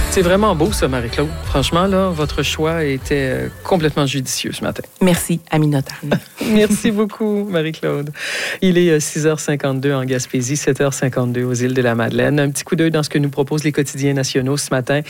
C'est vraiment beau, ça, Marie-Claude. Franchement, là, votre choix était complètement judicieux ce matin. Merci, Aminata. Merci beaucoup, Marie-Claude. Il est 6h52 en Gaspésie, 7h52 aux îles de la Madeleine. Un petit coup d'œil dans ce que nous proposent les quotidiens nationaux ce matin.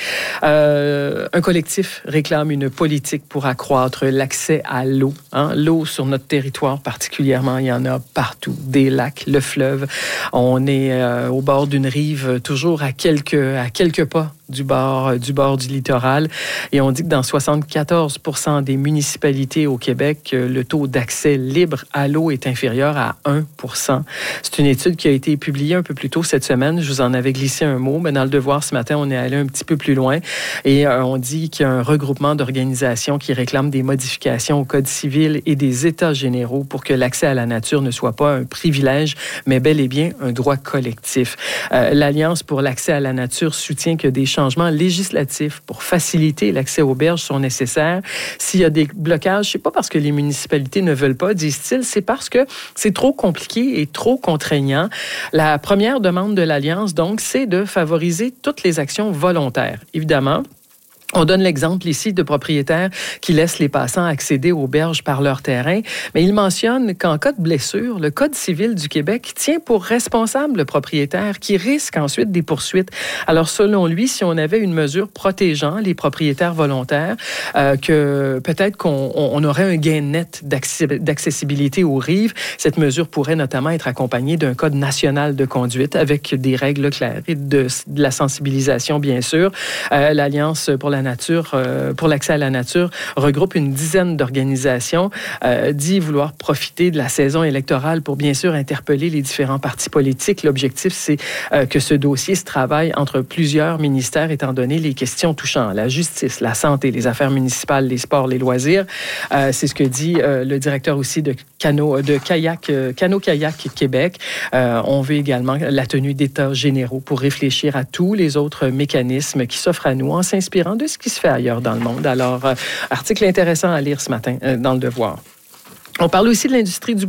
Un collectif réclame une politique pour accroître l'accès à l'eau. Hein? L'eau sur notre territoire particulièrement, il y en a partout. Des lacs, le fleuve. On est au bord d'une rive, toujours à quelques pas du bord du littoral. Et on dit que dans 74% des municipalités au Québec, le taux d'accès libre à l'eau est inférieur à 1%. C'est une étude qui a été publiée un peu plus tôt cette semaine. Je vous en avais glissé un mot, mais dans le Devoir ce matin, on est allé un petit peu plus loin. Et on dit qu'il y a un regroupement d'organisations qui réclament des modifications au Code civil et des États généraux pour que l'accès à la nature ne soit pas un privilège, mais bel et bien un droit collectif. L'Alliance pour l'accès à la nature soutient que des changements législatifs pour faciliter l'accès aux berges sont nécessaires. S'il y a des blocages, c'est pas parce que les municipalités ne veulent pas, disent-ils, c'est parce que c'est trop compliqué et trop contraignant. La première demande de l'Alliance, donc, c'est de favoriser toutes les actions volontaires. Évidemment, on donne l'exemple ici de propriétaires qui laissent les passants accéder aux berges par leur terrain, mais il mentionne qu'en cas de blessure, le Code civil du Québec tient pour responsable le propriétaire qui risque ensuite des poursuites. Alors, selon lui, si on avait une mesure protégeant les propriétaires volontaires, que peut-être qu'on aurait un gain net d'accessibilité aux rives, cette mesure pourrait notamment être accompagnée d'un code national de conduite avec des règles claires et de la sensibilisation, bien sûr. L'Alliance pour la nature, pour l'accès à la nature, regroupe une dizaine d'organisations, dit vouloir profiter de la saison électorale pour bien sûr interpeller les différents partis politiques. L'objectif, c'est que ce dossier se travaille entre plusieurs ministères, étant donné les questions touchant la justice, la santé, les affaires municipales, les sports, les loisirs. C'est ce que dit le directeur aussi de Cano-Kayak Québec. On veut également la tenue d'états généraux pour réfléchir à tous les autres mécanismes qui s'offrent à nous en s'inspirant de ce qui se fait ailleurs dans le monde. Alors, article intéressant à lire ce matin dans le Devoir. On parle aussi de l'industrie du